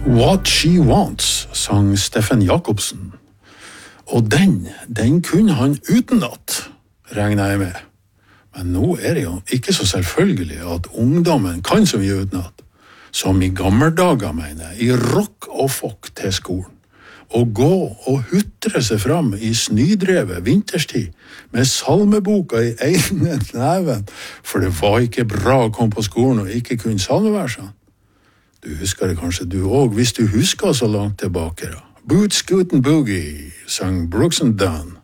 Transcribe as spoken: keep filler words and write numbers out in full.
What She Wants, sang Steffen Jakobsen. Og den, den kunne han utenat, regner jeg med. Men nå er det jo ikke så selvfølgelig at ungdommen kan så mye utenat, som i gammeldager, mener jeg, i rock og folk til skolen. Å gå og hutre seg fram i snydrevet vinterstid med salmeboka i ene neven, for det var ikke bra å komme på skolen og ikke kunne salmeversene. Du husker det kanskje du også, hvis du husker så langt tilbake da. Boots, Scoot and Boogie, sang Brooks and Dunn.